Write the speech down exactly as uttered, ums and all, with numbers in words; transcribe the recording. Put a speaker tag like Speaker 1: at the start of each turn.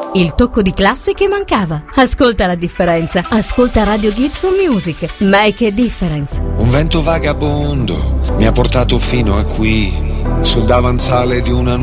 Speaker 1: Il tocco di classe che mancava. Ascolta la differenza. Ascolta Radio Gibson Music. Make a difference.
Speaker 2: Un vento vagabondo mi ha portato fino a qui, sul davanzale di una